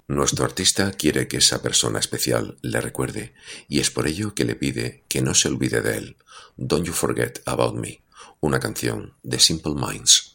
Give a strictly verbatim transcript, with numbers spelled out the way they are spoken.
Nuestro artista quiere que esa persona especial le recuerde, y es por ello que le pide que no se olvide de él. Don't You Forget About Me, una canción de Simple Minds.